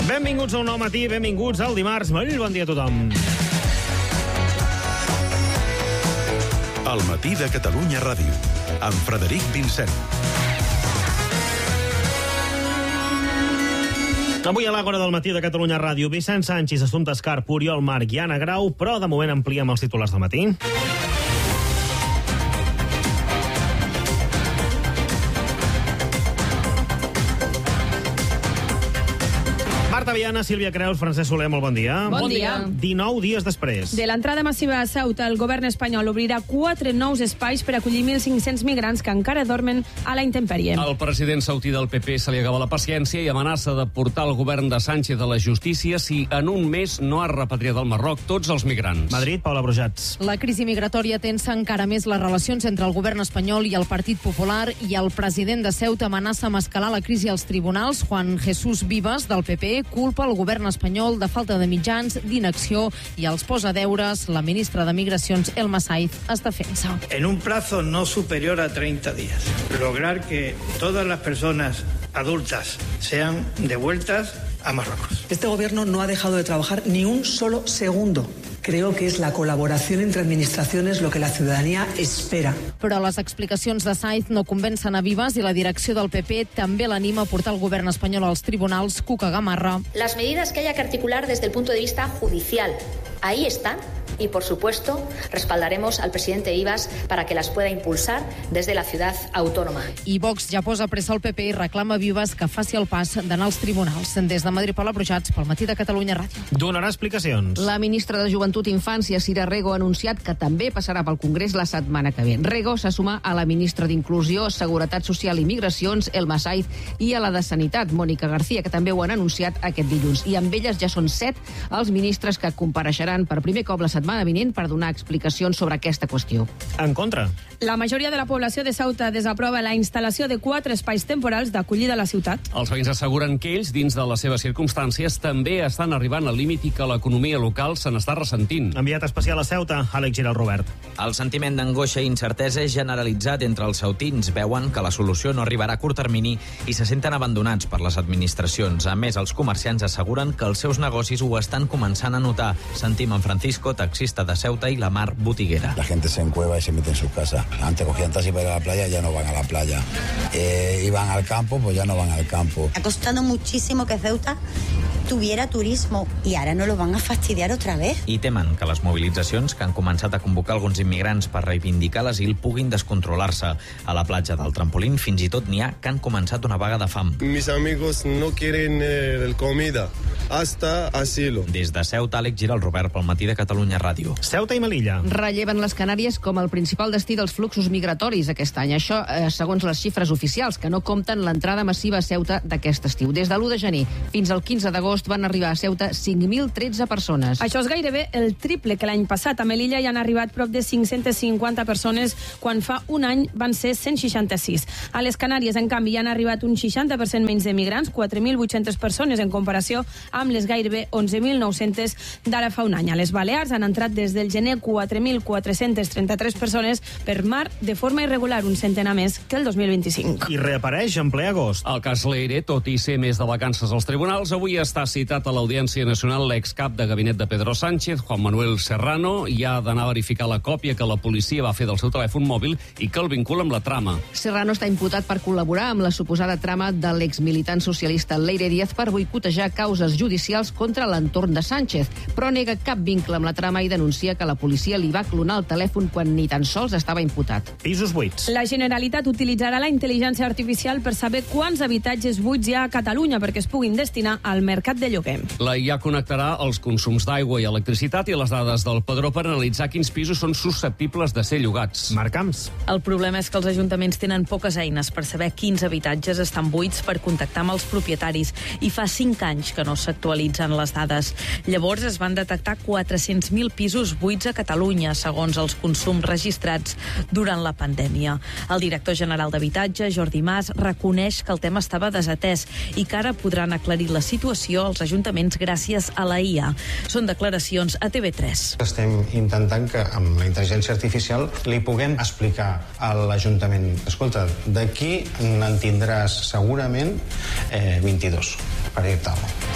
Benvinguts a un nou matí, benvinguts al dimarts. Molt bon dia a tothom. El matí de Catalunya Ràdio, amb Frederic Vincent. Avui a l'Àgora del matí de Catalunya Ràdio, Vicent Sanchis, Assumpta Escarp, Oriol Marc i Anna Grau, però de moment ampliem els titulars del matí. Marta Viana, Sílvia Creus, Francesc Soler, molt bon dia. Bon dia. 19 dies després. De l'entrada massiva a Ceuta, el govern espanyol obrirà 4 nous espais per acollir 1.500 migrants que encara dormen a la intempèrie. Al president saudí del PP se li acaba la paciència i amenaça de portar el govern de Sánchez a la justícia si en un mes no ha repatriat del Marroc tots els migrants. Madrid, Paula Brujats. La crisi migratòria tensa encara més les relacions entre el govern espanyol i el Partit Popular i el president de Ceuta amenaça amb escalar la crisi als tribunals. Juan Jesús Vives, del PP, culpa el govern espanyol de falta de mitjans, d'inacció i els posa deures. La ministra de Migracions, Elma Saiz, es defensa. En un plazo no superior a 30 días, lograr que todas las personas adultas sean devueltas a Marruecos. Este gobierno no ha dejado de trabajar ni un solo segundo. Creo que es la colaboración entre administraciones lo que la ciudadanía espera. Però les explicacions de Saiz no convencen a Vives i la direcció del PP també l'anima a portar el govern espanyol als tribunals. Cuca Gamarra. Las medidas que haya que articular desde el punto de vista judicial, ahí están. Y, por supuesto, respaldaremos al presidente Vives para que las pueda impulsar desde la ciudad autónoma. I Vox ja posa pressa al PP i reclama a Vives que faci el pas d'anar als tribunals. Des de Madrid, Paula Brujats, pel matí de Catalunya Ràdio. Donarà explicacions. La ministra de Joventut i Infància, Sira Rego, ha anunciat que també passarà pel Congrés la setmana que ve. Rego se suma a la ministra d'Inclusió, Seguretat Social i Migracions, Elma Saiz, i a la de Sanitat, Mònica García, que també ho han anunciat aquest dilluns. I amb elles ja són 7 els ministres que compareixeran per primer cop la setmana vinent per donar explicacions sobre aquesta qüestió. En contra. La majoria de la població de Ceuta desaprova la instal·lació de 4 espais temporals d'acollida a la ciutat. Els veïns asseguren que ells, dins de les seves circumstàncies, també estan arribant al límit i que l'economia local se n'està ressentint. Enviat especial a Ceuta, Àlex Giral Robert. El sentiment d'angoixa i incertesa és generalitzat entre els ceutins. Veuen que la solució no arribarà a curt termini i se senten abandonats per les administracions. A més, els comerciants asseguren que els seus negocis ho estan començant a notar. Sentim en Francisco, taxista de Ceuta, y la Mar, botiguera. La gente se encueva y se mete en su casa. Antes cogían taxi para ir a la playa, ya no van a la playa. Iban al campo, pues ya no van al campo. Ha costado muchísimo que Ceuta tuviera turismo y ahora no lo van a fastidiar otra vez. I temen que les mobilitzacions que han començat a convocar alguns immigrants per reivindicar l'asil puguin descontrolar-se. A la platja del Trampolín fins i tot n'hi ha que han començat una vaga de fam. Mis amigos no quieren comida, hasta asilo. Des de Ceuta, Àlex Giral Robert, pel matí de Catalunya Ràdio. Ceuta i Melilla. Relleven les Canàries com el principal destí dels fluxos migratoris aquest any. Això, segons les xifres oficials, que no compten l'entrada massiva a Ceuta d'aquest estiu. Des de l'1 de gener fins al 15 d'agost van arribar a Ceuta 5.013 persones. Això és gairebé el triple que l'any passat. A Melilla hi han arribat prop de 550 persones, quan fa un any van ser 166. A les Canàries, en canvi, hi han arribat un 60% menys de migrants, 4.800 persones en comparació amb les gairebé 11.900 d'ara fa un any. A les Balears han entrat des del gener 4.433 persones per mar de forma irregular, un centenar més que el 2025. I reapareix en ple agost. El cas Leire, tot i ser més de vacances als tribunals, avui està citat a l'Audiència Nacional l'excap de gabinet de Pedro Sánchez, Juan Manuel Serrano, i ha d'anar a verificar la còpia que la policia va fer del seu telèfon mòbil i que el vincula amb la trama. Serrano està imputat per col·laborar amb la suposada trama de l'exmilitant socialista Leire Díaz per boicotejar causes judicials contra l'entorn de Sánchez, però nega cap vincle amb la trama i denuncia que la policia li va clonar el telèfon quan ni tan sols estava imputat. Pisos buits. La Generalitat utilitzarà la intel·ligència artificial per saber quants habitatges buits hi ha a Catalunya perquè es puguin destinar al mercat de lloguer. La IA connectarà els consums d'aigua i electricitat i les dades del padró per analitzar quins pisos són susceptibles de ser llogats. Marc Camps. El problema és que els ajuntaments tenen poques eines per saber quins habitatges estan buits per contactar amb els propietaris i fa 5 anys que no s'actualitzen les dades. Llavors es van detectar 400.000 pisos buits a Catalunya, segons els consums registrats durant la pandèmia. El director general d'Habitatge, Jordi Mas, reconeix que el tema estava desatès i que ara podran aclarir la situació als ajuntaments gràcies a la IA. Són declaracions a TV3. Estem intentant que amb la intel·ligència artificial li puguem explicar a l'Ajuntament: escolta, d'aquí n'en tindràs segurament 22, per dir-te alguna cosa.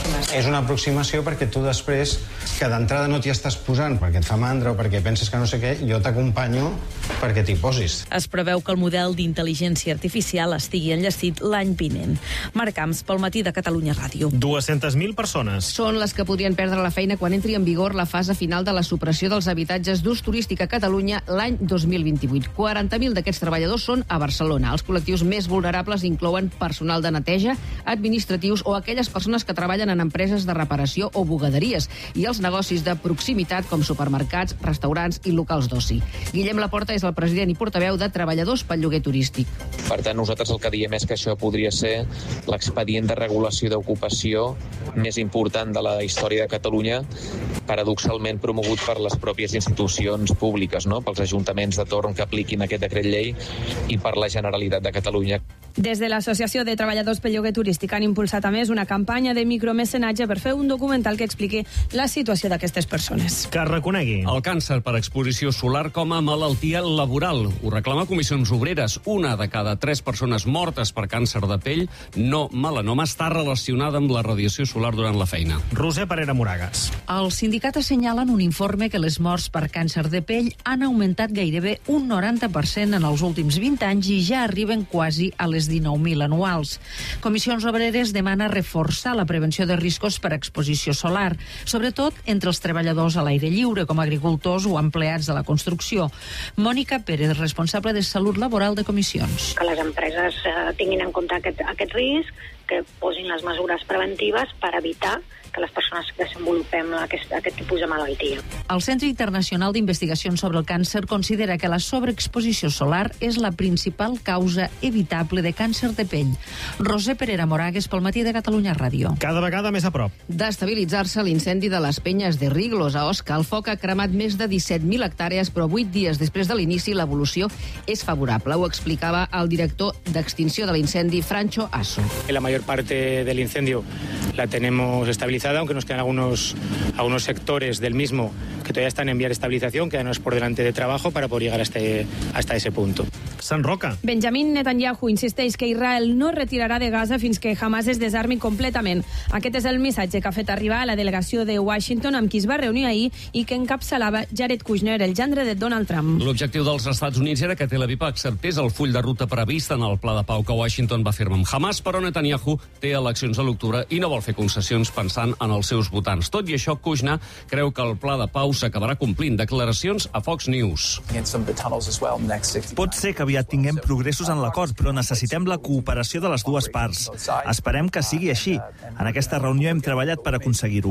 És una aproximació perquè tu després, que d'entrada no t'hi estàs posant perquè et fa mandra o perquè penses que no sé què, jo t'acompanyo perquè t'hi posis. Es preveu que el model d'intel·ligència artificial estigui enllestit l'any vinent. Marc Camps, pel Matí de Catalunya Ràdio. 200.000 persones. Són les que podrien perdre la feina quan entri en vigor la fase final de la supressió dels habitatges d'ús turístic a Catalunya l'any 2028. 40.000 d'aquests treballadors són a Barcelona. Els col·lectius més vulnerables inclouen personal de neteja, administratius o aquelles persones que treballen en empreses de reparació o bugaderies i els negocis de proximitat com supermercats, restaurants i locals d'oci. Guillem Laporta és el president i portaveu de Treballadors pel Lloguer Turístic. Per tant, nosaltres el que diem és que això podria ser l'expedient de regulació d'ocupació més important de la història de Catalunya, paradoxalment promogut per les pròpies institucions públiques, no? Pels ajuntaments de torn que apliquin aquest decret llei i per la Generalitat de Catalunya. Des de l'Associació de Treballadors pel Lloguer Turístic han impulsat a més una campanya de micromecenatge per fer un documental que expliqui la situació d'aquestes persones. Que reconegui el càncer per exposició solar com a malaltia laboral. Ho reclama Comissions Obreres. Una de cada 3 persones mortes per càncer de pell, no melanoma, està relacionada amb la radiació solar durant la feina. Roser Parera Moragas. El sindicat assenyala en un informe que les morts per càncer de pell han augmentat gairebé un 90% en els últims 20 anys i ja arriben quasi a les 19.000 anuals. Comissions Obreres demana reforçar la prevenció de riscos per exposició solar, sobretot entre els treballadors a l'aire lliure, com agricultors o empleats de la construcció. Mònica Pérez, responsable de Salut Laboral de Comissions. Que les empreses tinguin en compte aquest risc, que posin les mesures preventives per evitar que les persones desenvolupem aquest tipus de malaltia. El Centre Internacional d'Investigacions sobre el Càncer considera que la sobreexposició solar és la principal causa evitable de càncer de pell. Roser Parera Moragas, pel Matí de Catalunya Ràdio. Cada vegada més a prop. D'estabilitzar-se l'incendi de les Penyes de Riglos a Osca, el foc ha cremat més de 17.000 hectàrees, però 8 dies després de l'inici l'evolució és favorable. Ho explicava el director d'extinció de l'incendi, Francho Asso. La mayor parte del incendio la tenemos estabilizada, aunque nos quedan algunos sectores del mismo que todavía están en vía de estabilización, quedanos por delante de trabajo para poder llegar hasta ese punto. Sant Roca. Benjamin Netanyahu insisteix que Israel no retirarà de Gaza fins que Hamas es desarmi completament. Aquest és el missatge que ha fet arribar a la delegació de Washington amb qui es va reunir ahir i que encapçalava Jared Kushner, el gendre de Donald Trump. L'objectiu dels Estats Units era que Tel Aviv acceptés el full de ruta previst en el pla de pau que Washington va firmar amb Hamas, però Netanyahu té eleccions a l'octubre i no vol fer concessions pensant en els seus votants. Tot i això, Kushner creu que el pla de pau s'acabarà complint. Declaracions a Fox News. Pot ser que aviat tinguem progressos en l'acord, però necessitem la cooperació de les dues parts. Esperem que sigui així. En aquesta reunió hem treballat per aconseguir-ho.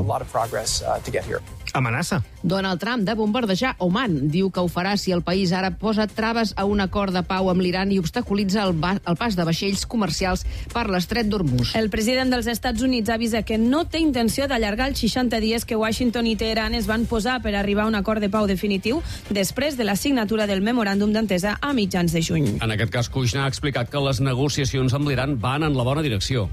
Amenaça. Donald Trump de bombardejar Oman. Diu que ho farà si el país àrab posa traves a un acord de pau amb l'Iran i obstaculitza el pas de vaixells comercials per l'estret d'Hormuz. El president dels Estats Units avisa que no té intenció d'allargar els 60 dies que Washington i Teheran es van posar per arribar a un acord de pau definitiu després de la signatura del memoràndum d'entesa a mitjans de juny. En aquest cas, Kushner ha explicat que les negociacions amb l'Iran van en la bona direcció.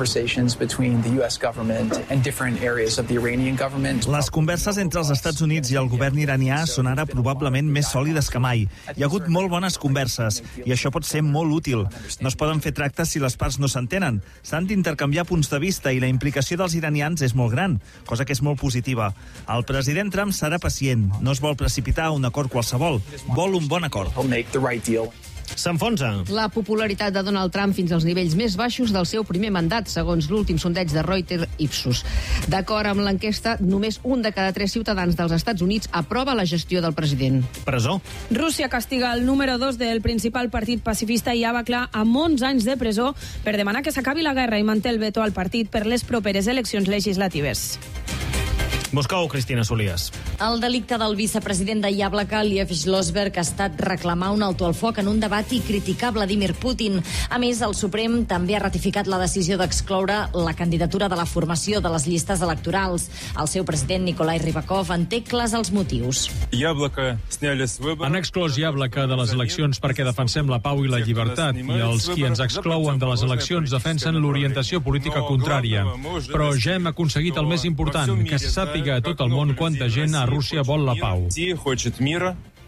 Les converses entre els Estats Units i el govern iranià són ara probablement més sòlides que mai. Hi ha hagut molt bones converses i això pot ser molt útil. No es poden fer tractes si les parts no s'entenen. S'han d'intercanviar punts de vista i la implicació dels iranians és molt gran, cosa que és molt positiva. El president Trump serà pacient, no es vol precipitar a un acord qualsevol, vol un bon acord. S'enfonsa. La popularitat de Donald Trump fins als nivells més baixos del seu primer mandat, segons l'últim sondeig de Reuters Ipsos. D'acord amb l'enquesta, només 1 de cada 3 ciutadans dels Estats Units aprova la gestió del president. Presó. Rússia castiga el número 2 del principal partit pacifista i Abaklar amb 11 anys de presó per demanar que s'acabi la guerra i manté el veto al partit per les properes eleccions legislatives. Moscou, Cristina Solies. El delicte del vicepresident de Yablaka, Liev Schlossberg, ha estat reclamar un alto al foc en un debat i criticar Vladimir Putin. A més, el Suprem també ha ratificat la decisió d'excloure la candidatura de la formació de les llistes electorals. El seu president, Nikolai Rybakov, en té clars els motius. Han exclòs Yablaka de les eleccions perquè defensem la pau i la llibertat, i els qui ens exclouen de les eleccions defensen l'orientació política contrària. Però ja hem aconseguit el més important, que se sàpiga a tot el món quanta gent a Rússia vol la pau.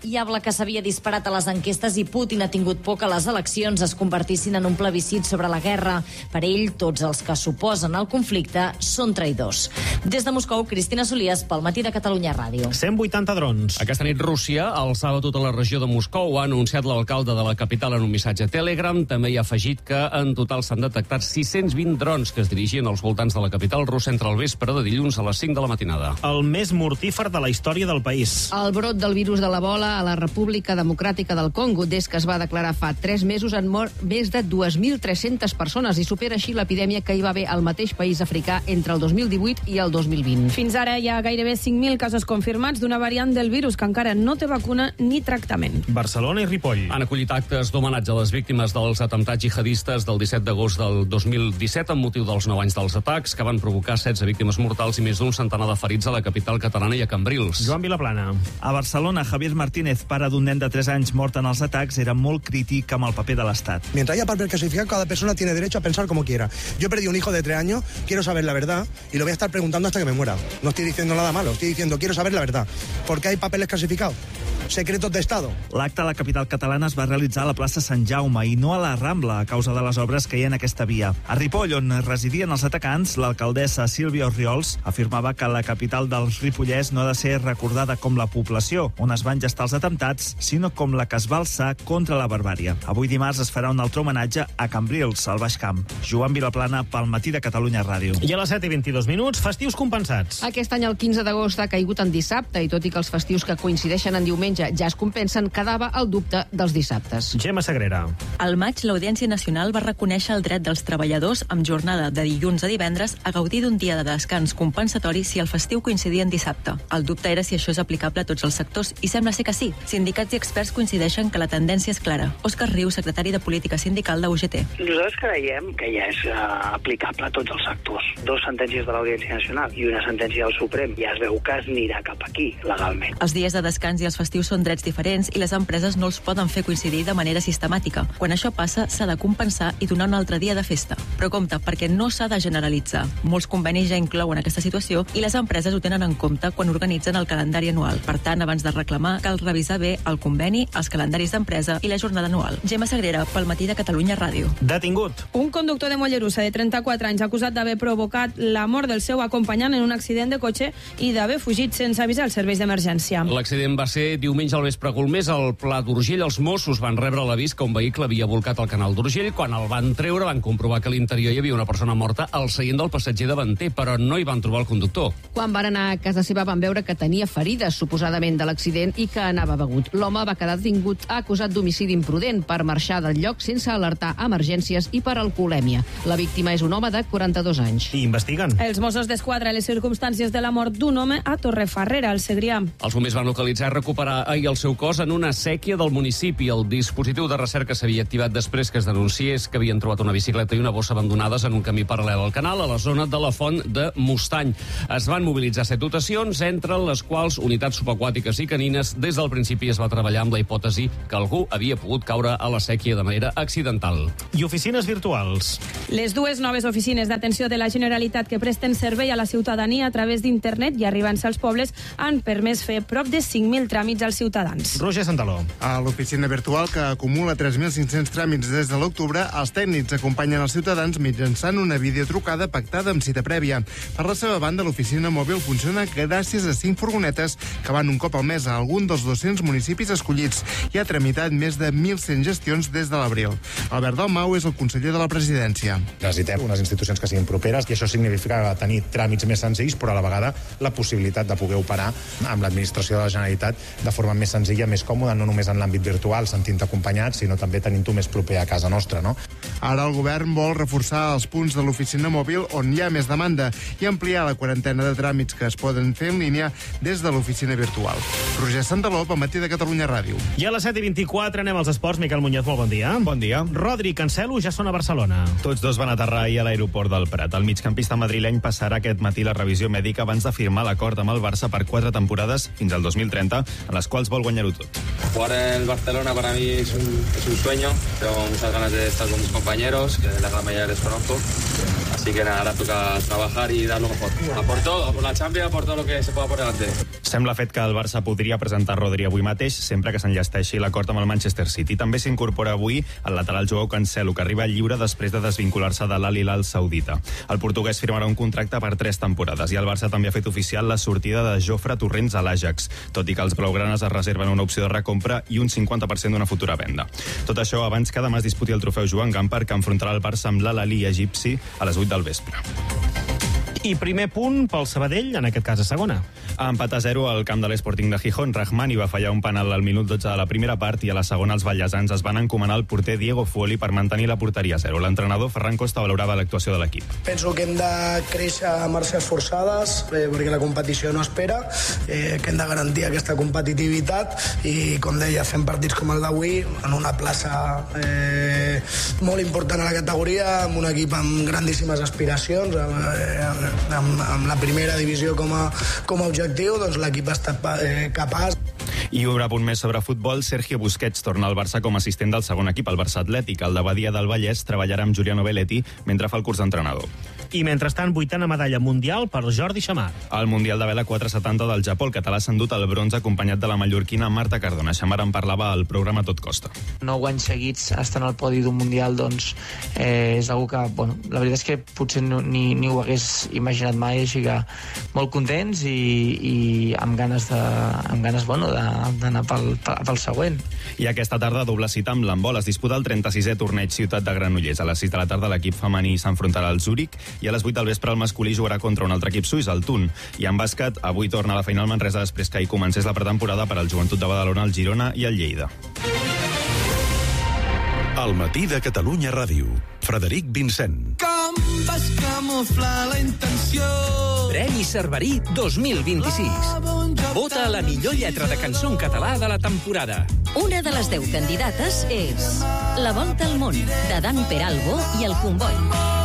Iabla, que s'havia disparat a les enquestes i Putin ha tingut por que les eleccions es convertissin en un plebiscit sobre la guerra. Per ell, tots els que s'oposen al conflicte són traïdors. Des de Moscou, Cristina Solies, pel Matí de Catalunya Ràdio. 180 drons. Aquesta nit Rússia alçava tota la regió de Moscou, ha anunciat l'alcalde de la capital en un missatge a Telegram. També hi ha afegit que en total s'han detectat 620 drons que es dirigien als voltants de la capital russa entre el vespre de dilluns a les 5 de la matinada. El més mortífer de la història del país. El brot del virus de l'Ebola a la República Democràtica del Congo. Des que es va declarar fa 3 mesos han mort més de 2.300 persones i supera així l'epidèmia que hi va haver al mateix país africà entre el 2018 i el 2020. Fins ara hi ha gairebé 5.000 casos confirmats d'una variant del virus que encara no té vacuna ni tractament. Barcelona i Ripoll han acollit actes d'homenatge a les víctimes dels atemptats jihadistes del 17 d'agost del 2017 amb motiu dels 9 anys dels atacs que van provocar 16 víctimes mortals i més d'un centenar de ferits a la capital catalana i a Cambrils. Joan Vilaplana. A Barcelona, Javier Martínez, pare d'un nen de 3 anys mort en els atacs, era molt crític amb el paper de l'Estat. Mientras haya papel clasificado, cada persona tiene derecho a pensar como quiera. Yo he perdido un hijo de 3 años, quiero saber la verdad y lo voy a estar preguntando hasta que me muera. No estoy diciendo nada malo, estoy diciendo quiero saber la verdad. ¿Por qué hay papeles clasificados? Secretos d'Estado. L'acte a la capital catalana es va realitzar a la plaça Sant Jaume i no a la Rambla a causa de les obres que hi ha en aquesta via. A Ripoll, on residien els atacants, l'alcaldessa Sílvia Orriols afirmava que la capital dels ripollès no ha de ser recordada com la població on es van gestar els atemptats, sinó com la que es va alçar contra la barbària. Avui dimarts es farà un altre homenatge a Cambrils, al Baix Camp. Joan Vilaplana, pel Matí de Catalunya Ràdio. I a les 7:22, festius compensats. Aquest any el 15 d'agost ha caigut en dissabte i tot i que els festius que coincideixen en diumenge ja es compensen, quedava el dubte dels dissabtes. Gemma Sagrera. Al maig, l'Audiència Nacional va reconèixer el dret dels treballadors amb jornada de dilluns a divendres a gaudir d'un dia de descans compensatori si el festiu coincidia en dissabte. El dubte era si això és aplicable a tots els sectors i sembla ser que sí. Sindicats i experts coincideixen que la tendència és clara. Òscar Riu, secretari de Política Sindical de UGT. Nosaltres creiem que ja és aplicable a tots els sectors. 2 sentències de l'Audiència Nacional i una sentència del Suprem. Ja es veu que es anirà cap aquí, legalment. Els dies de descans i els festius són drets diferents i les empreses no els poden fer coincidir de manera sistemàtica. Quan això passa, s'ha de compensar i donar un altre dia de festa. Però compte, perquè no s'ha de generalitzar. Molts convenis ja inclouen aquesta situació i les empreses ho tenen en compte quan organitzen el calendari anual. Per tant, abans de reclamar, cal revisar bé el conveni, els calendaris d'empresa i la jornada anual. Gemma Sagrera, pel Matí de Catalunya Ràdio. Detingut. Un conductor de Mollerussa de 34 anys acusat d'haver provocat la mort del seu acompanyant en un accident de cotxe i d'haver fugit sense avisar els serveis d'emergència. L'accident va ser diumenge al vespre a Golmés, al Pla d'Urgell. Els Mossos van rebre l'avís que un vehicle havia volcat al canal d'Urgell. Quan el van treure, van comprovar que a l'interior hi havia una persona morta al seient del passatger davanter, però no hi van trobar el conductor. Quan van anar a casa seva van veure que tenia ferides, suposadament de l'accident, i que anava begut. L'home va quedar detingut acusat d'homicidi imprudent per marxar del lloc sense alertar emergències i per alcoholèmia. La víctima és un home de 42 anys. I investiguen. Els Mossos d'Esquadra les circumstàncies de la mort d'un home a Torrefarrera, al Segrià. Els bombers van localitzar i recuperar ahir el seu cos en una sèquia del municipi. El dispositiu de recerca s'havia activat després que es denunciés que havien trobat una bicicleta i una bossa abandonades en un camí paral·lel al canal, a la zona de la Font de Mostany. Es van mobilitzar 7 dotacions, entre les quals unitats subaquàtiques i canines. Des del principi es va treballar amb la hipòtesi que algú havia pogut caure a la sèquia de manera accidental. I oficines virtuals. Les 2 noves oficines d'atenció de la Generalitat que presten servei a la ciutadania a través d'internet i arribant-se als pobles han permès fer prop de 5.000 tràmits als ciutadans. Roger Santaló. A l'oficina virtual, que acumula 3.500 tràmits des de l'octubre, els tècnics acompanyen els ciutadans mitjançant una videotrucada pactada amb cita prèvia. Per la seva banda, l'oficina mòbil funciona gràcies a 5 furgonetes que van un cop al mes a algun dels 200 municipis escollits i ha tramitat més de 1.100 gestions des de l'abril. Albert Dalmau és el conseller de la presidència. Necessitem unes institucions que siguin properes i això significa tenir tràmits més senzills, però a la vegada la possibilitat de poder operar amb l'administració de la Generalitat de forma més senzilla, més còmoda, no només en l'àmbit virtual, sentint-te acompanyat, sinó també tenint-ho més proper a casa nostra, no? Ara el govern vol reforçar els punts de l'oficina mòbil on hi ha més demanda i ampliar la quarantena de tràmits que es poden fer en línia des de l'oficina virtual. Roger Santaló, pel Matí de Catalunya Ràdio. I a les 7:24 anem als esports. Miquel Muñoz, molt bon dia. Bon dia. Rodri i Cancelo ja són a Barcelona. Tots dos van aterrar ahir a l'aeroport del Prat. El migcampista madrileny passarà aquest matí la revisió mèdica abans de firmar l'acord amb el Barça per 4 temporades fins al 2030, en les quals vol guanyar-ho tot. Jugar en el Barcelona para mí es un sueño. Tengo muchas ganas de estar con mis compañeros compañeros, que la gran mayoría les conozco. Así que nada, ahora toca trabajar y dar lo mejor. A por todo, a por la Champions, a por todo lo que se pueda por delante. Sembla fet que el Barça podria presentar Rodri avui mateix, sempre que s'enllesteixi l'acord amb el Manchester City. També s'incorpora avui el lateral Joao Cancelo, que arriba lliure després de desvincular-se de l'Al-Hilal saudita. El portuguès firmarà un contracte per 3 temporades i el Barça també ha fet oficial la sortida de Jofre Torrents a l'Ajax, tot i que els blaugranes es reserven una opció de recompra i un 50% d'una futura venda. Tot això abans que demà es disputi el trofeu Joan Gamper, que enfrontarà el Barça amb l'Al-Ahly egipci a les 8 del vespre. I primer punt pel Sabadell, en aquest cas a segona. A empat a 0 al camp de l'Sporting de Gijón, Rahmani va fallar un penal al minut 12 de la primera part i a la segona els ballesans es van encomanar al porter Diego Fuoli per mantenir la porteria a 0. L'entrenador Ferran Costa valorava l'actuació de l'equip. Penso que hem de créixer a marxes forçades perquè la competició no espera, que hem de garantir aquesta competitivitat i, com deia, fem partits com el d'avui en una plaça molt important a la categoria, amb un equip amb grandíssimes aspiracions, amb la primera divisió com a objectiu, doncs l'equip ha estat capaç. I un apunt més sobre futbol, Sergio Busquets torna al Barça com a assistent del segon equip, el Barça Atlètic. El de Badia del Vallès treballarà amb Giuliano Belletti mentre fa el curs d'entrenador. I mentrestant, 8a medalla mundial per Jordi Xammar. Al Mundial de Vela 470 del Japó, el català s'ha endut el bronze acompanyat de la mallorquina Marta Cardona. Xammar en parlava al programa Tot Costa. 9 anys seguits estant al podi d'un Mundial, doncs, és una que, bueno, la veritat és que potser ni ho hagués imaginat mai, així que molt contents i amb ganes d'anar pel següent. I aquesta tarda, doble cita amb l'handbol. Es disputa el 36è torneig Ciutat de Granollers. A les 6 de la tarda l'equip femení s'enfrontarà al Zúrich i a les 8 del vespre el masculí jugarà contra un altre equip suís, el Thun. I en bàsquet, avui torna a la final Manresa després que hi comencés la pretemporada per al Joventut de Badalona, el Girona i el Lleida. El matí de Catalunya Ràdio. Frederic Vincent. Com vas camuflar la intenció? Premi Cerverí 2026. Vota la millor lletra de cançó en català de la temporada. Una de les 10 candidates és La volta al món, de Dan Peralbo i el Comboi.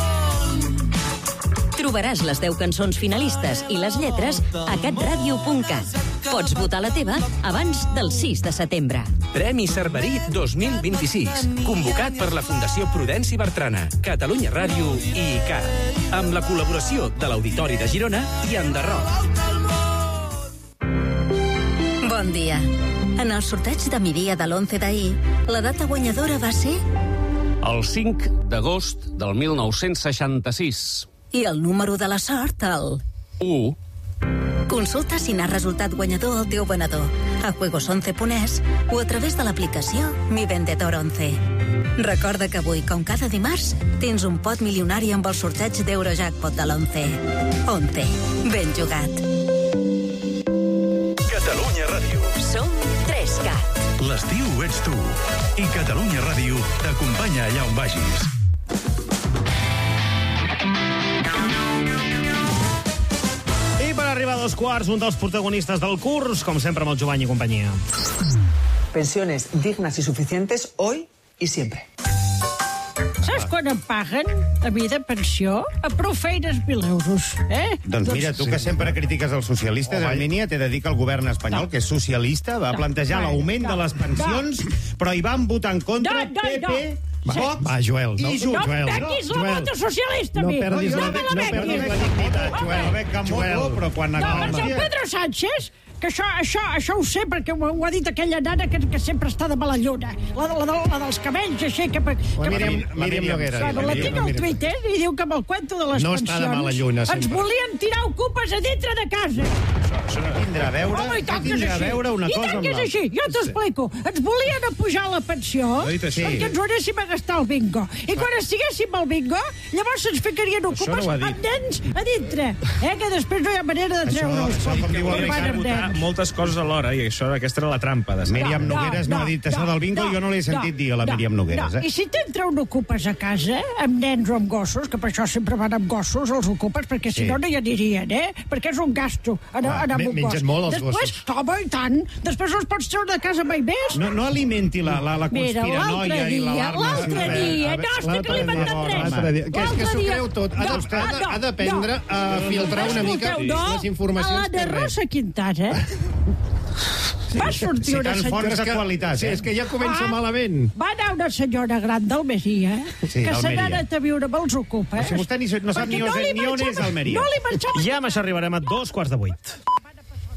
Trobaràs les 10 cançons finalistes i les lletres a catradio.cat. Pots votar la teva abans del 6 de setembre. Premi Cerverí 2026. Convocat per la Fundació Prudenci Bertrana, Catalunya Ràdio i ICAT. Amb la col·laboració de l'Auditori de Girona i Enderroc. Bon dia. En el sorteig de Miria de l'11 d'ahir, la data guanyadora va ser... El 5 d'agost del 1966. I el número de la sort, el... 1. Consulta si n'ha resultat guanyador el teu venedor a juegos11.es o a través de l'aplicació Mi Vendedor 11. Recorda que avui, com cada dimarts, tens un pot milionari amb el sorteig d'Eurojackpot de l'11. 11. Ben jugat. Catalunya Ràdio. Som 3CAT. L'estiu ets tu. I Catalunya Ràdio t'acompanya allà on vagis. I per arribar a 2:15, un dels protagonistes del curs, com sempre amb el Jovany i companyia. Pensiones dignas y suficientes hoy y siempre. Saps quan em paguen a mi de pensió? A prou feines 1.000 euros, Doncs mira, tu que sempre critiques els socialistes, en línia t'he de dir que el govern espanyol, que és socialista, va plantejar l'augment de les pensions, però hi van votar en contra PP... Vox Joel, i Junts. No em pequis la vota socialista, a mi. No me la pequis. Però quan doncs el Pedro Sánchez, que això ho sé perquè ho ha dit aquella nana que sempre està de mala lluna, la dels cabells, així que... Míriam Noguera. La tinc al Twitter i diu que amb el cuento de les pensions ens volien tirar ocupes a dintre de casa. Això no tindrà a veure una cosa amb l'altra. I tant que és així, jo t'explico. Ens volien apujar la pensió perquè ens ho anéssim a gastar al bingo. I quan estiguéssim al bingo, llavors ens ficarien ocupes amb nens a dintre. Que després no hi ha manera de treure-los. Això, com diu el Ricard, moltes coses alhora, i aquesta era la trampa. Míriam Nogueres no ha dit això del bingo, jo no l'he sentit dir a la Míriam Nogueres. I si t'entra un ocupes a casa, amb nens o amb gossos, que per això sempre van amb gossos, els ocupes, perquè si no hi anirien, perquè és un gasto anar amb un gos. Mengen molt els gossos. Després, home, i tant, després no els pots treure de casa mai més. No alimenti la conspiranoia i l'alarma. L'altre dia, no estic alimentant res. Que és que s'ho creu tot. Vostè ha d'aprendre a filtrar una mica les informacions que rep. A la de Rosa Quintana Va sortir una Citant fonts de qualitat, Sí, és que ja comença malament. Va anar una senyora gran d'Almeria, Sí, que se n'ha d'Almeria. anat a viure amb els ocupes. Si vostè no sap ni on és Almeria. No li marxava... I amb això arribarem a 2:45.